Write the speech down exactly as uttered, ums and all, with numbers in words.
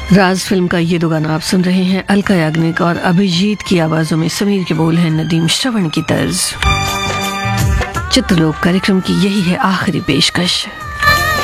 राज film का ये दो गाना आप सुन रहे हैं। अलका याग्निक और अभिजीत की आवाजों में, समीर के बोल हैं नदीम श्रवण की तर्ज। चित्रलोक कार्यक्रम की यही है आखिरी पेशकश।